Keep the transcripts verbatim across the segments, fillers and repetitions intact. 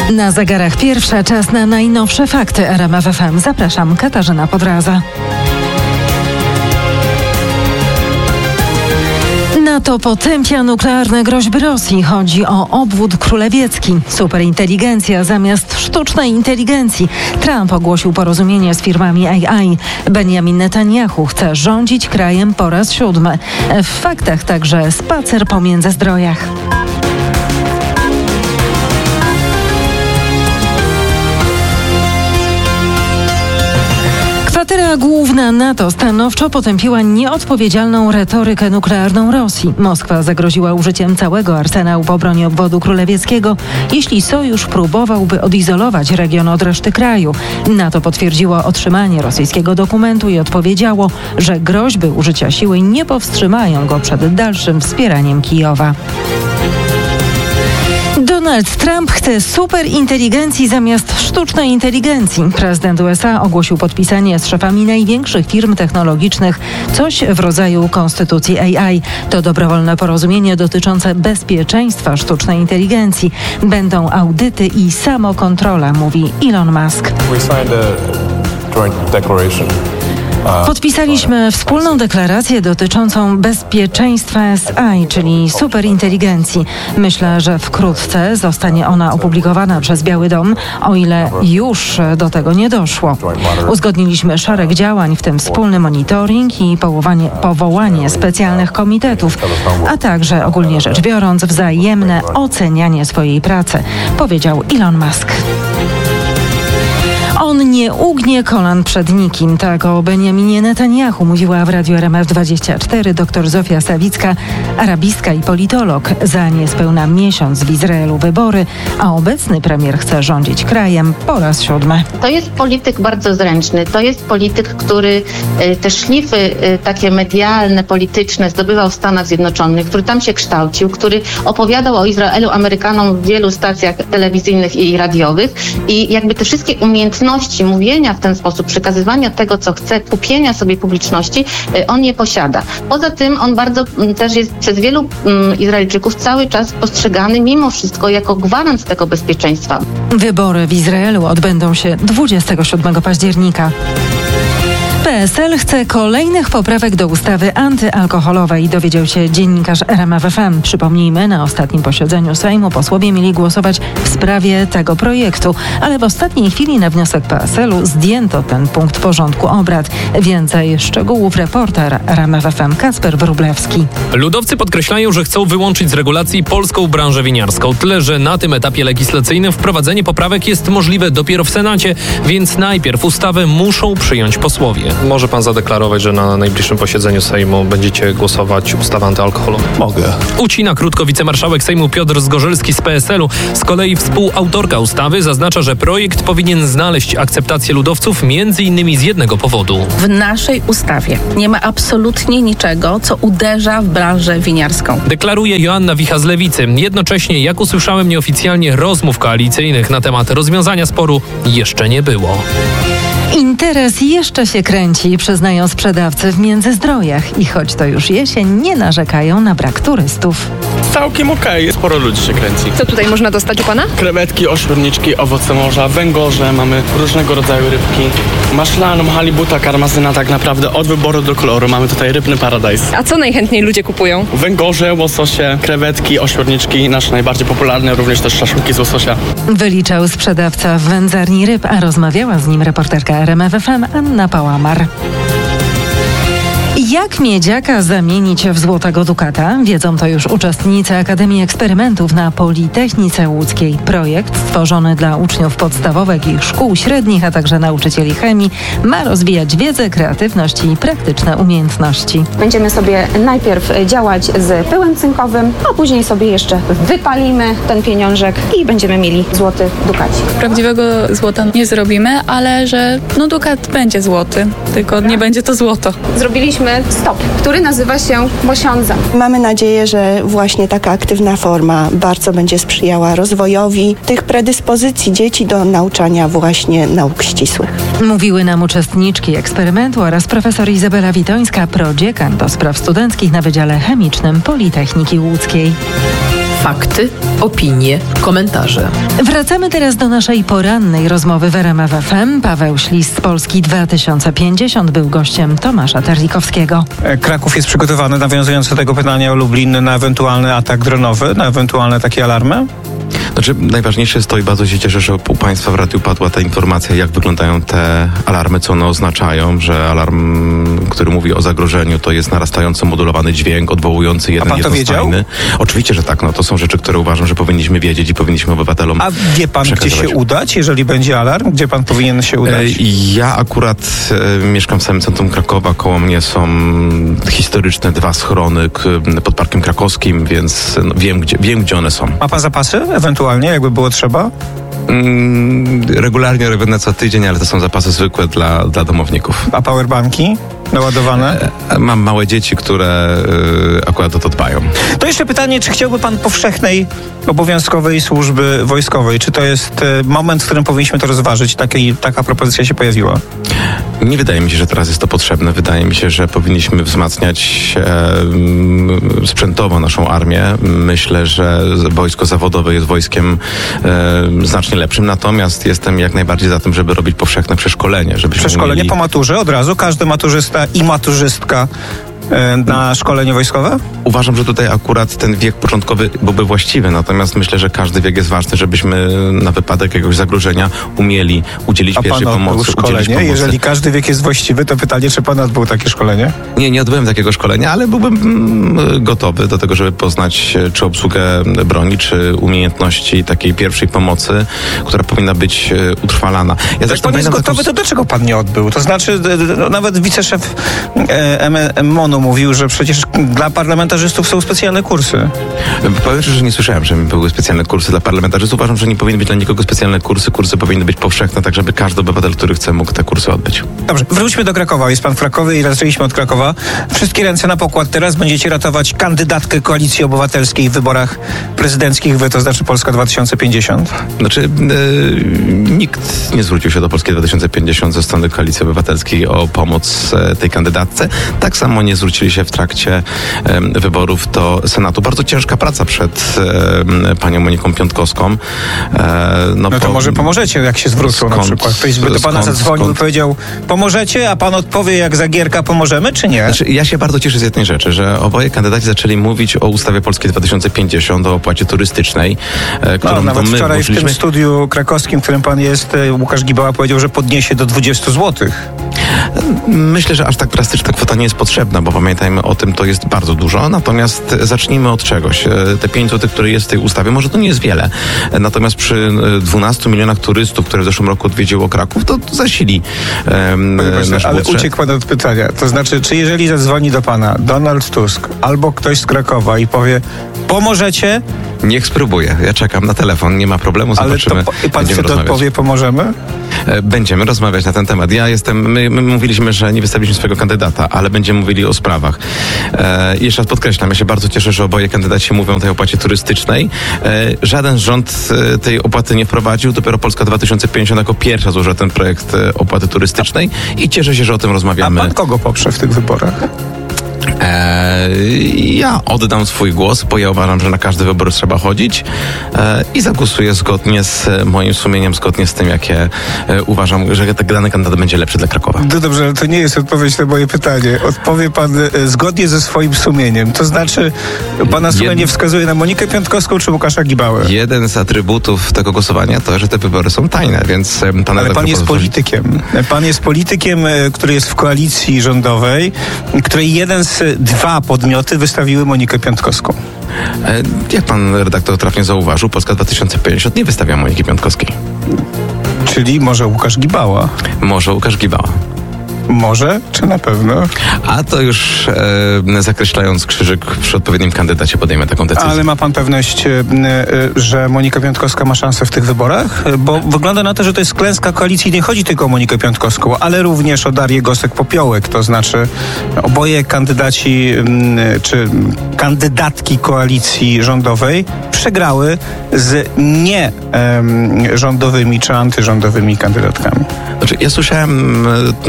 Na zegarach pierwsza, czas na najnowsze fakty R M F F M. Zapraszam, Katarzyna Podraza. NATO potępia nuklearne groźby Rosji. Chodzi o obwód królewiecki. Superinteligencja zamiast sztucznej inteligencji. Trump ogłosił porozumienie z firmami A I. Benjamin Netanyahu chce rządzić krajem po raz siódmy. W faktach także spacer po Międzyzdrojach. Kwatera główna NATO stanowczo potępiła nieodpowiedzialną retorykę nuklearną Rosji. Moskwa zagroziła użyciem całego arsenału w obronie obwodu królewieckiego, jeśli sojusz próbowałby odizolować region od reszty kraju. NATO potwierdziło otrzymanie rosyjskiego dokumentu i odpowiedziało, że groźby użycia siły nie powstrzymają go przed dalszym wspieraniem Kijowa. Donald Trump chce superinteligencji zamiast sztucznej inteligencji. Prezydent U S A ogłosił podpisanie z szefami największych firm technologicznych coś w rodzaju konstytucji A I. To dobrowolne porozumienie dotyczące bezpieczeństwa sztucznej inteligencji. Będą audyty i samokontrola, mówi Elon Musk. We signed a joint declaration. Podpisaliśmy wspólną deklarację dotyczącą bezpieczeństwa S I, czyli superinteligencji. Myślę, że wkrótce zostanie ona opublikowana przez Biały Dom, o ile już do tego nie doszło. Uzgodniliśmy szereg działań, w tym wspólny monitoring i powołanie, powołanie specjalnych komitetów, a także ogólnie rzecz biorąc wzajemne ocenianie swojej pracy, powiedział Elon Musk. On nie ugnie kolan przed nikim. Tak o Benjaminie Netanyahu mówiła w Radiu R M F dwadzieścia cztery dr Zofia Sawicka, arabistka i politolog. Za niespełna miesiąc w Izraelu wybory, a obecny premier chce rządzić krajem po raz siódmy. To jest polityk bardzo zręczny. To jest polityk, który te szlify takie medialne, polityczne zdobywał w Stanach Zjednoczonych, który tam się kształcił, który opowiadał o Izraelu Amerykanom w wielu stacjach telewizyjnych i radiowych i jakby te wszystkie umiejętności mówienia w ten sposób, przekazywania tego, co chce, kupienia sobie publiczności, on nie posiada. Poza tym on bardzo też jest przez wielu um, Izraelczyków cały czas postrzegany mimo wszystko jako gwarant tego bezpieczeństwa. Wybory w Izraelu odbędą się dwudziestego siódmego października. P S L chce kolejnych poprawek do ustawy antyalkoholowej, dowiedział się dziennikarz R M F F M. Przypomnijmy, na ostatnim posiedzeniu Sejmu posłowie mieli głosować w sprawie tego projektu, ale w ostatniej chwili na wniosek P S L u zdjęto ten punkt porządku obrad. Więcej szczegółów reporter R M F F M Kacper Wróblewski. Ludowcy podkreślają, że chcą wyłączyć z regulacji polską branżę winiarską. Tyle, że na tym etapie legislacyjnym wprowadzenie poprawek jest możliwe dopiero w Senacie, więc najpierw ustawę muszą przyjąć posłowie. Może pan zadeklarować, że na najbliższym posiedzeniu Sejmu będziecie głosować ustawę antyalkoholową? Mogę. Ucina krótko wicemarszałek Sejmu Piotr Zgorzelski z P S L u. Z kolei współautorka ustawy zaznacza, że projekt powinien znaleźć akceptację ludowców między innymi z jednego powodu. W naszej ustawie nie ma absolutnie niczego, co uderza w branżę winiarską. Deklaruje Joanna Wicha z Lewicy. Jednocześnie, jak usłyszałem nieoficjalnie, rozmów koalicyjnych na temat rozwiązania sporu jeszcze nie było. Interes jeszcze się kręci, przyznają sprzedawcy w Międzyzdrojach. I choć to już jesień, nie narzekają na brak turystów. Całkiem okej, okay. Sporo ludzi się kręci. Co tutaj można dostać u pana? Krewetki, ośmiorniczki, owoce morza, węgorze, mamy różnego rodzaju rybki. Maszlanum, halibuta, karmazyna, tak naprawdę od wyboru do koloru. Mamy tutaj rybny paradajs. A co najchętniej ludzie kupują? Węgorze, łososie, krewetki, ośmiorniczki, nasze najbardziej popularne, również też szaszłyki z łososia. Wyliczał sprzedawca w wędzarni ryb, a rozmawiała z nim reporterka R M F F M Anna Pałamar. Jak miedziaka zamienić w złotego dukata? Wiedzą to już uczestnicy Akademii Eksperymentów na Politechnice Łódzkiej. Projekt stworzony dla uczniów podstawowych i szkół średnich, a także nauczycieli chemii ma rozwijać wiedzę, kreatywność i praktyczne umiejętności. Będziemy sobie najpierw działać z pyłem cynkowym, a później sobie jeszcze wypalimy ten pieniążek i będziemy mieli złoty dukacik. Prawdziwego złota nie zrobimy, ale że no dukat będzie złoty, tylko nie będzie to złoto. Zrobiliśmy stop, który nazywa się Mosiądza. Mamy nadzieję, że właśnie taka aktywna forma bardzo będzie sprzyjała rozwojowi tych predyspozycji dzieci do nauczania właśnie nauk ścisłych. Mówiły nam uczestniczki eksperymentu oraz profesor Izabela Witońska, prodziekan do spraw studenckich na Wydziale Chemicznym Politechniki Łódzkiej. Fakty, opinie, komentarze. Wracamy teraz do naszej porannej rozmowy w R M F F M. Paweł Ślis z Polski dwa tysiące pięćdziesiąt był gościem Tomasza Terlikowskiego. Kraków jest przygotowany, nawiązując do tego pytania o Lublin, na ewentualny atak dronowy, na ewentualne takie alarmy? Znaczy, najważniejsze jest to i bardzo się cieszę, że u Państwa w radiu padła ta informacja, jak wyglądają te alarmy, co one oznaczają, że alarm, który mówi o zagrożeniu, to jest narastająco modulowany dźwięk, odwołujący jeden jednostajny. Oczywiście, że tak. No, to są rzeczy, które uważam, że powinniśmy wiedzieć i powinniśmy obywatelom A wie Pan, przekazywać. gdzie się udać, jeżeli będzie alarm? Gdzie Pan powinien się udać? Ja akurat e, mieszkam w samym centrum Krakowa. Koło mnie są historyczne dwa schrony k, pod Parkiem Krakowskim, więc no, wiem, gdzie, wiem, gdzie one są. Ma Pan zapasy? Ewentualnie, jakby było trzeba? Mm, regularnie robię na co tydzień, ale to są zapasy zwykłe dla, dla domowników. A powerbanki naładowane? E, mam małe dzieci, które e, akurat o to dbają. To jeszcze pytanie, czy chciałby Pan powszechnej, obowiązkowej służby wojskowej? Czy to jest e, moment, w którym powinniśmy to rozważyć? Taki, taka propozycja się pojawiła? Nie wydaje mi się, że teraz jest to potrzebne. Wydaje mi się, że powinniśmy wzmacniać e, sprzętowo naszą armię. Myślę, że wojsko zawodowe jest wojskiem e, znacznie lepszym. Natomiast jestem jak najbardziej za tym, żeby robić powszechne przeszkolenie. Przeszkolenie mieli... po maturze od razu? Każdy maturzysta i maturzystka na szkolenie wojskowe? Uważam, że tutaj akurat ten wiek początkowy byłby właściwy, natomiast myślę, że każdy wiek jest ważny, żebyśmy na wypadek jakiegoś zagrożenia umieli udzielić A pierwszej pan pomocy. szkolenie? Pomocy. Jeżeli każdy wiek jest właściwy, to pytanie, czy pan odbył takie szkolenie? Nie, nie odbyłem takiego szkolenia, ale byłbym mm, gotowy do tego, żeby poznać czy obsługę broni, czy umiejętności takiej pierwszej pomocy, która powinna być e, utrwalana. Ja Jak pan jest gotowy, taką... to dlaczego pan nie odbył? To znaczy, no, nawet wiceszef e, M O N-u mówił, że przecież dla parlamentarzystów są specjalne kursy. Powiem szczerze, że nie słyszałem, że były specjalne kursy dla parlamentarzystów. Uważam, że nie powinny być dla nikogo specjalne kursy. Kursy powinny być powszechne, tak żeby każdy obywatel, który chce, mógł te kursy odbyć. Dobrze, wróćmy do Krakowa. Jest pan w Krakowie i zaczęliśmy od Krakowa. Wszystkie ręce na pokład. Teraz będziecie ratować kandydatkę Koalicji Obywatelskiej w wyborach prezydenckich, wy, to znaczy Polska dwa tysiące pięćdziesiąt. Znaczy, yy, nikt nie zwrócił się do Polski dwa tysiące pięćdziesiąt ze strony Koalicji Obywatelskiej o pomoc e, tej kandydatce. Tak samo nie zwrócili się w trakcie e, wyborów do Senatu. Bardzo ciężka praca przed e, panią Moniką Piątkowską. E, no, no to po, może pomożecie, jak się zwrócą skąd, na przykład. Ktoś by do pana skąd, zadzwonił skąd? i powiedział, pomożecie, a pan odpowie, jak Zagierka, pomożemy, czy nie? Znaczy, ja się bardzo cieszę z jednej rzeczy, że oboje kandydaci zaczęli mówić o ustawie Polskiej dwa tysiące pięćdziesiąt, o opłacie turystycznej, e, którą no, nawet to my wczoraj włożyliśmy. w tym studiu krakowskim, w którym pan jest, Łukasz Gibała powiedział, że podniesie do dwudziestu złotych. Myślę, że aż tak drastyczna kwota nie jest potrzebna, bo pamiętajmy o tym, to jest bardzo dużo, natomiast zacznijmy od czegoś. Te pięć złotych, które jest w tej ustawie, może to nie jest wiele, natomiast przy dwunastu milionach turystów, które w zeszłym roku odwiedziło Kraków, to zasili um, Proszę, nasz ale budżet. Uciekł pan od pytania. To znaczy, czy jeżeli zadzwoni do pana Donald Tusk albo ktoś z Krakowa i powie, pomożecie? Niech spróbuję. Ja czekam na telefon, nie ma problemu, zobaczymy. Ale to po, pan wtedy odpowie, pomożemy? Będziemy rozmawiać na ten temat. Ja jestem, my, my mówiliśmy, że nie wystawiliśmy swojego kandydata, ale będziemy mówili o sprawach. E, jeszcze raz podkreślam, ja się bardzo cieszę, że oboje kandydaci mówią o tej opłacie turystycznej. E, żaden rząd e, tej opłaty nie wprowadził. Dopiero Polska dwa tysiące pięćdziesiąt jako pierwsza złożyła ten projekt e, opłaty turystycznej i cieszę się, że o tym rozmawiamy. A pan kogo poprze w tych wyborach? Eee, ja oddam swój głos, bo ja uważam, że na każdy wybór trzeba chodzić eee, i zagłosuję zgodnie z moim sumieniem, zgodnie z tym, jakie e, uważam, że ten dany kandydat będzie lepszy dla Krakowa. No dobrze, ale to nie jest odpowiedź na moje pytanie. Odpowie pan e, zgodnie ze swoim sumieniem. To znaczy, pana sumienie Jed... wskazuje na Monikę Piątkowską czy Łukasza Gibałę? Jeden z atrybutów tego głosowania to, że te wybory są tajne, więc... E, pan ale pan jest politykiem. Pan jest politykiem, e, który jest w koalicji rządowej, której jeden z dwa podmioty wystawiły Monikę Piątkowską. E, jak pan redaktor trafnie zauważył, Polska dwa tysiące pięćdziesiąt nie wystawia Moniki Piątkowskiej. Czyli może Łukasz Gibała? Może Łukasz Gibała. Może, czy na pewno? A to już e, zakreślając krzyżyk przy odpowiednim kandydacie podejmę taką decyzję. Ale ma pan pewność, e, e, że Monika Piątkowska ma szansę w tych wyborach? Bo wygląda na to, że to jest klęska koalicji. Nie chodzi tylko o Monikę Piątkowską, ale również o Darię Gosek-Popiołek. To znaczy oboje kandydaci m, czy kandydatki koalicji rządowej przegrały z nie em, rządowymi czy antyrządowymi kandydatkami. Znaczy, ja słyszałem m, tak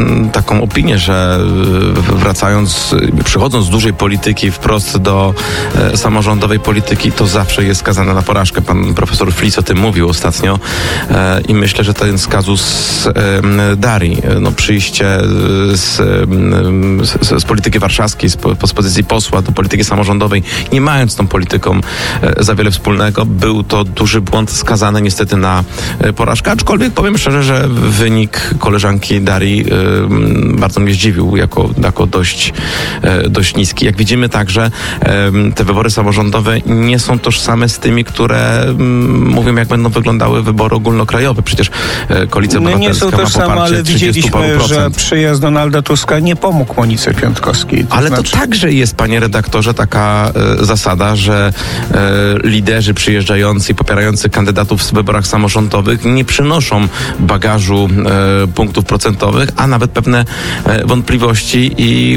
taką opinię, że wracając, przychodząc z dużej polityki wprost do e, samorządowej polityki, to zawsze jest skazane na porażkę. Pan profesor Flis o tym mówił ostatnio e, i myślę, że ten skaz e, Darii, no przyjście z, z, z polityki warszawskiej, z, z pozycji posła do polityki samorządowej, nie mając z tą polityką e, za wiele wspólnego, był to duży błąd skazany niestety na e, porażkę, aczkolwiek powiem szczerze, że wynik koleżanki Darii e, bardzo mnie zdziwił jako, jako dość, e, dość niski. Jak widzimy także e, te wybory samorządowe nie są tożsame z tymi, które m, mówią, jak będą wyglądały wybory ogólnokrajowe. Przecież e, Koalicja no Obywatelska nie są tożsame, ma poparcie ale widzieliśmy, że przyjazd Donalda Tuska nie pomógł Monice Piątkowskiej. To ale znaczy... to także jest, panie redaktorze, taka e, zasada, że e, liderzy przyjeżdżający i popierający kandydatów w wyborach samorządowych nie przynoszą bagażu e, punktów procentowych, a nawet pewne e, wątpliwości i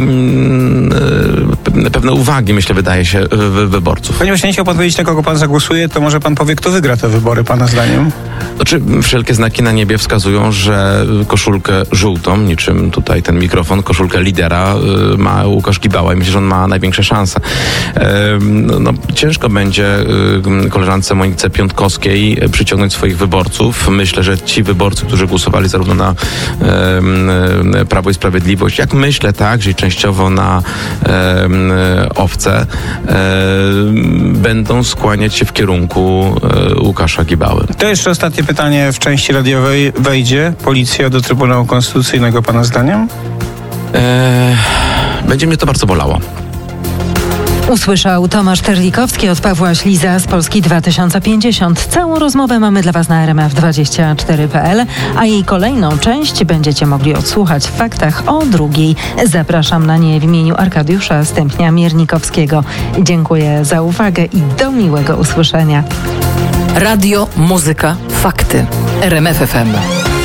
e, pewne uwagi, myślę, wydaje się, w, wyborców. Ponieważ nie chciał pan powiedzieć, na kogo pan zagłosuje, to może pan powie, kto wygra te wybory, pana zdaniem? Znaczy, wszelkie znaki na niebie wskazują, że koszulkę żółtą, niczym tutaj ten mikrofon, koszulkę lidera y, ma Łukasz Gibała i myślę, że on ma największe szanse. Y, no, no, ciężko będzie y, koleżance Monice Piątkowskiej przyciągnąć swoich wyborców. Myślę, że ci wyborcy, którzy głosowali zarówno na y, y, Prawo i Sprawiedliwość, jak myślę także i częściowo na y, Owce, y, będą skłaniać się w kierunku y, Łukasza Gibały. To jeszcze ostatnie pytanie w części radiowej. Wejdzie policja do Trybunału Konstytucyjnego, pana zdaniem? Eee, będzie mnie to bardzo bolało. Usłyszał Tomasz Terlikowski od Pawła Śliza z Polski dwa tysiące pięćdziesiąt. Całą rozmowę mamy dla Was na R M F dwadzieścia cztery kropka p l, a jej kolejną część będziecie mogli odsłuchać w faktach o drugiej. Zapraszam na nie w imieniu Arkadiusza Stępnia-Miernikowskiego. Dziękuję za uwagę i do miłego usłyszenia. Radio, muzyka, fakty. R M F F M.